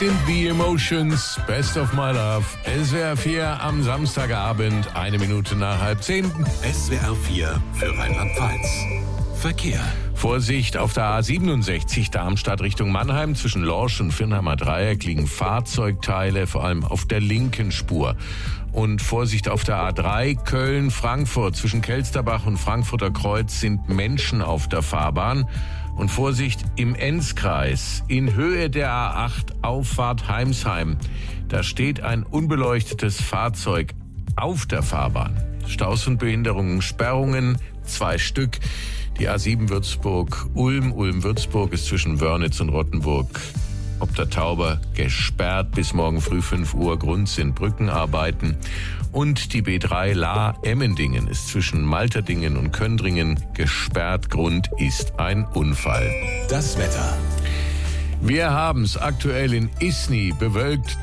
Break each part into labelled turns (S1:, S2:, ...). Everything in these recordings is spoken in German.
S1: In The Emotions, Best of My Love. SWR 4 am Samstagabend, 1 Minute nach 9:30.
S2: SWR 4 für Rheinland-Pfalz. Verkehr.
S1: Vorsicht auf der A67 Darmstadt Richtung Mannheim. Zwischen Lorsch und Viernheimer Dreieck liegen Fahrzeugteile, vor allem auf der linken Spur. Und Vorsicht auf der A3 Köln-Frankfurt. Zwischen Kelsterbach und Frankfurter Kreuz sind Menschen auf der Fahrbahn. Und Vorsicht im Enzkreis, in Höhe der A8 Auffahrt Heimsheim. Da steht ein unbeleuchtetes Fahrzeug auf der Fahrbahn. Staus und Behinderungen, Sperrungen, 2 Stück. Die A7 Würzburg-Ulm, Ulm-Würzburg ist zwischen Wörnitz und Rottenburg ob der Tauber gesperrt bis morgen früh 5 Uhr. Grund sind Brückenarbeiten. Und die B3 Lahr-Emmendingen ist zwischen Malterdingen und Köndringen gesperrt. Grund ist ein Unfall.
S2: Das Wetter.
S1: Wir haben es aktuell in Isny bewölkt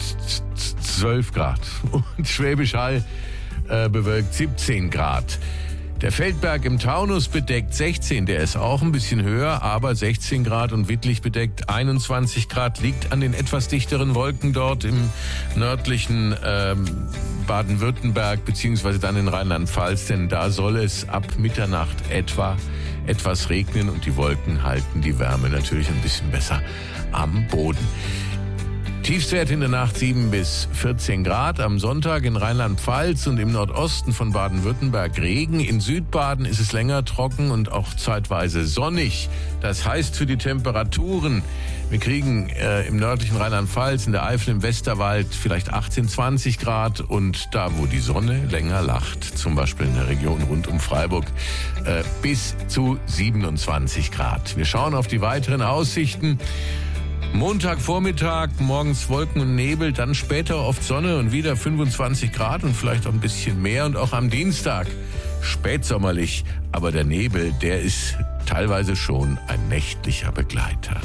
S1: 12 Grad und Schwäbisch Hall bewölkt 17 Grad. Der Feldberg im Taunus bedeckt 16, der ist auch ein bisschen höher, aber 16 Grad und Wittlich bedeckt 21 Grad, liegt an den etwas dichteren Wolken dort im nördlichen Baden-Württemberg beziehungsweise dann in Rheinland-Pfalz, denn da soll es ab Mitternacht etwas regnen und die Wolken halten die Wärme natürlich ein bisschen besser am Boden. Tiefstwert in der Nacht 7 bis 14 Grad. Am Sonntag in Rheinland-Pfalz und im Nordosten von Baden-Württemberg Regen. In Südbaden ist es länger trocken und auch zeitweise sonnig. Das heißt für die Temperaturen, wir kriegen im nördlichen Rheinland-Pfalz, in der Eifel, im Westerwald vielleicht 18, 20 Grad. Und da, wo die Sonne länger lacht, zum Beispiel in der Region rund um Freiburg, bis zu 27 Grad. Wir schauen auf die weiteren Aussichten. Montagvormittag, morgens Wolken und Nebel, dann später oft Sonne und wieder 25 Grad und vielleicht auch ein bisschen mehr. Und auch am Dienstag spätsommerlich, aber der Nebel, der ist teilweise schon ein nächtlicher Begleiter.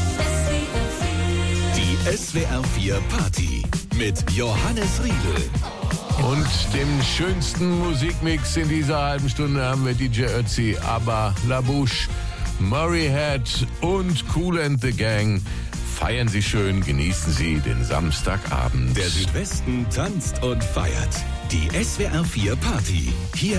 S2: Die SWR 4 Party mit Johannes Riedel.
S1: Und dem schönsten Musikmix in dieser halben Stunde haben wir DJ Ötzi, ABBA, La Bouche, Murray Head und Kool and the Gang. Feiern Sie schön, genießen Sie den Samstagabend.
S2: Der Südwesten tanzt und feiert. Die SWR 4 Party. Hier